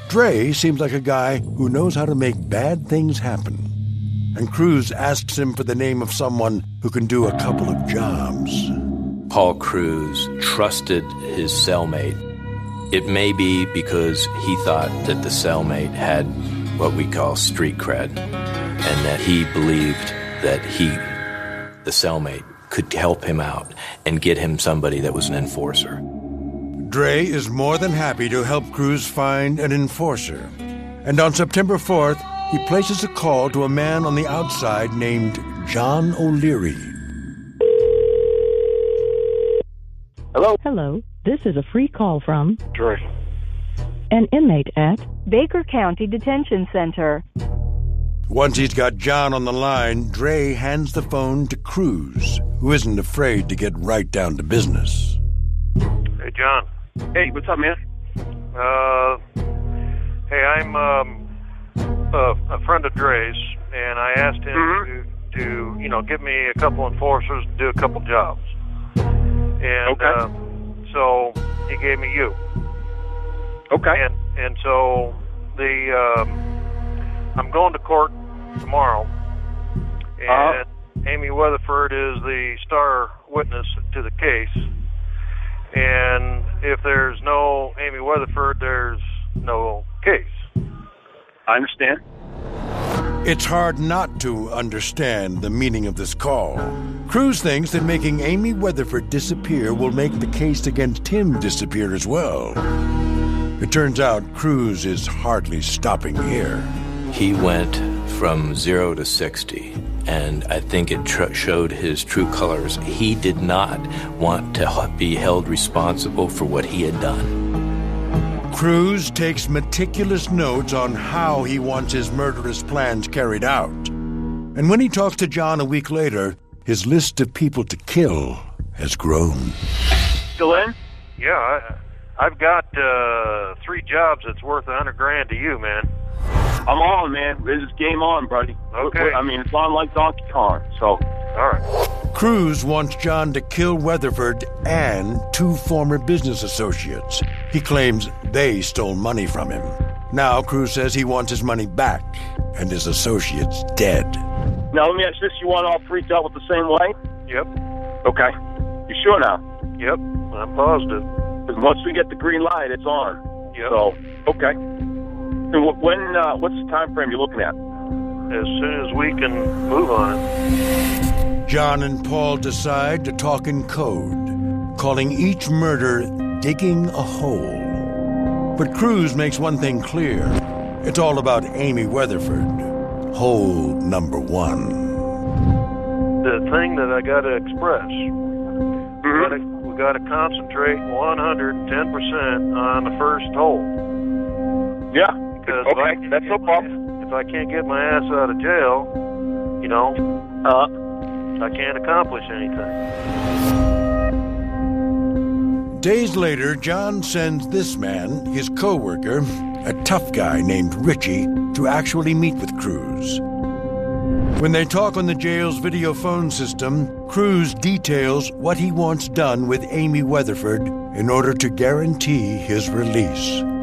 Dre seems like a guy who knows how to make bad things happen. And Cruz asks him for the name of someone who can do a couple of jobs. Paul Cruz trusted his cellmate. It may be because he thought that the cellmate had what we call street cred, and that he believed that the cellmate, could help him out and get him somebody that was an enforcer. Dre is more than happy to help Cruz find an enforcer. And on September 4th, he places a call to a man on the outside named John O'Leary. Hello? Hello, this is a free call from Dre. an inmate at Baker County Detention Center. Once he's got John on the line, Dre hands the phone to Cruz, who isn't afraid to get right down to business. Hey, John. Hey, what's up, man? Hey, I'm a friend of Dre's, and I asked him to get me a couple enforcers to do a couple jobs. And so he gave me you. Okay. And so I'm going to court tomorrow, and Amy Weatherford is the star witness to the case. And if there's no Amy Weatherford, there's no case. I understand. It's hard not to understand the meaning of this call. Cruz thinks that making Amy Weatherford disappear will make the case against him disappear as well. It turns out Cruz is hardly stopping here. He went from 0 to 60, and I think it showed his true colors. He did not want to be held responsible for what he had done. Cruz takes meticulous notes on how he wants his murderous plans carried out. And when he talks to John a week later, his list of people to kill has grown. Still in? Yeah, I've got 3 jobs that's worth $100,000 to you, man. I'm on, man. This is game on, buddy. Okay. I mean, it's on like Donkey Kong, so... All right. Cruz wants John to kill Weatherford and 2 former business associates. He claims they stole money from him. Now Cruz says he wants his money back and his associates dead. Now, let me ask this. You want all 3 dealt with the same way? Yep. Okay. You sure now? Yep. I'm positive. Because once we get the green light, it's on. Yep. So, okay. And what's the time frame you're looking at? As soon as we can move on it. John and Paul decide to talk in code, calling each murder digging a hole. But Cruz makes one thing clear. It's all about Amy Weatherford. Hole number 1. The thing that I got to express, we got to concentrate 110% on the first hole. Yeah. Because okay, that's no problem. If I can't get my ass out of jail, I can't accomplish anything. Days later, John sends this man, his co-worker, a tough guy named Richie, to actually meet with Cruz. When they talk on the jail's video phone system, Cruz details what he wants done with Amy Weatherford in order to guarantee his release.